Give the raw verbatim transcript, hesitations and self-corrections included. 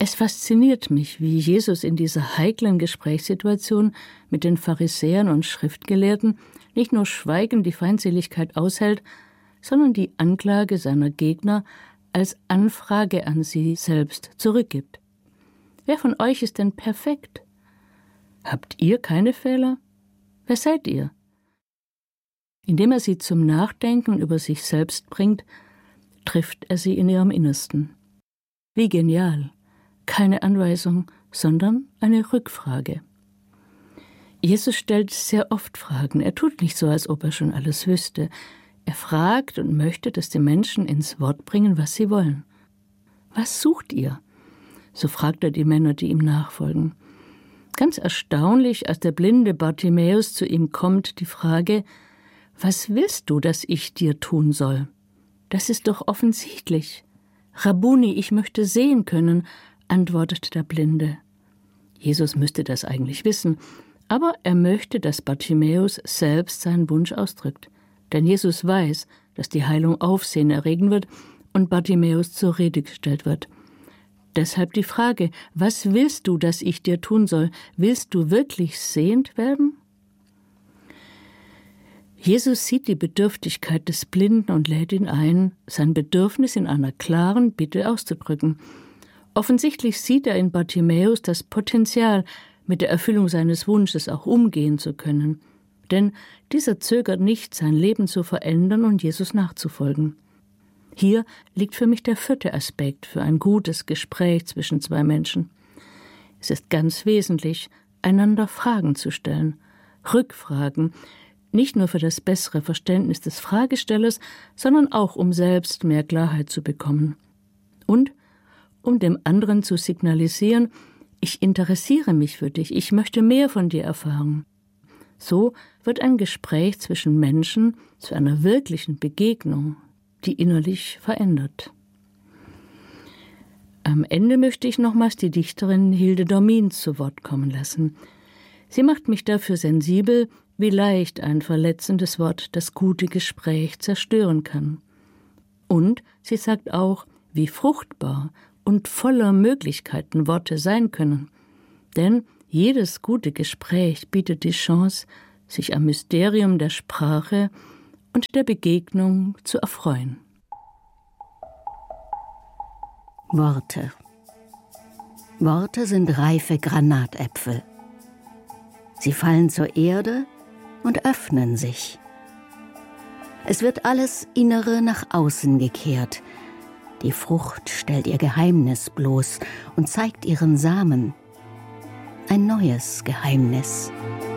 Es fasziniert mich, wie Jesus in dieser heiklen Gesprächssituation mit den Pharisäern und Schriftgelehrten nicht nur schweigend die Feindseligkeit aushält, sondern die Anklage seiner Gegner als Anfrage an sie selbst zurückgibt. Wer von euch ist denn perfekt? Habt ihr keine Fehler? Wer seid ihr? Indem er sie zum Nachdenken über sich selbst bringt, trifft er sie in ihrem Innersten. Wie genial! Keine Anweisung, sondern eine Rückfrage. Jesus stellt sehr oft Fragen. Er tut nicht so, als ob er schon alles wüsste. Er fragt und möchte, dass die Menschen ins Wort bringen, was sie wollen. Was sucht ihr? So fragt er die Männer, die ihm nachfolgen. Ganz erstaunlich, als der blinde Bartimäus zu ihm kommt, die Frage: Was willst du, dass ich dir tun soll? Das ist doch offensichtlich. Rabbuni, ich möchte sehen können, antwortet der Blinde. Jesus müsste das eigentlich wissen, aber er möchte, dass Bartimäus selbst seinen Wunsch ausdrückt. Denn Jesus weiß, dass die Heilung Aufsehen erregen wird und Bartimäus zur Rede gestellt wird. Deshalb die Frage: Was willst du, dass ich dir tun soll? Willst du wirklich sehend werden? Jesus sieht die Bedürftigkeit des Blinden und lädt ihn ein, sein Bedürfnis in einer klaren Bitte auszudrücken. Offensichtlich sieht er in Bartimäus das Potenzial, mit der Erfüllung seines Wunsches auch umgehen zu können. Denn dieser zögert nicht, sein Leben zu verändern und Jesus nachzufolgen. Hier liegt für mich der vierte Aspekt für ein gutes Gespräch zwischen zwei Menschen. Es ist ganz wesentlich, einander Fragen zu stellen, Rückfragen, nicht nur für das bessere Verständnis des Fragestellers, sondern auch, um selbst mehr Klarheit zu bekommen. Und um dem anderen zu signalisieren: Ich interessiere mich für dich, ich möchte mehr von dir erfahren. So wird ein Gespräch zwischen Menschen zu einer wirklichen Begegnung, die innerlich verändert. Am Ende möchte ich nochmals die Dichterin Hilde Dormin zu Wort kommen lassen. Sie macht mich dafür sensibel, wie leicht ein verletzendes Wort das gute Gespräch zerstören kann. Und sie sagt auch, wie fruchtbar und voller Möglichkeiten Worte sein können. Denn jedes gute Gespräch bietet die Chance, sich am Mysterium der Sprache und der Begegnung zu erfreuen. Worte. Worte sind reife Granatäpfel. Sie fallen zur Erde und öffnen sich. Es wird alles Innere nach außen gekehrt. Die Frucht stellt ihr Geheimnis bloß und zeigt ihren Samen. Ein neues Geheimnis.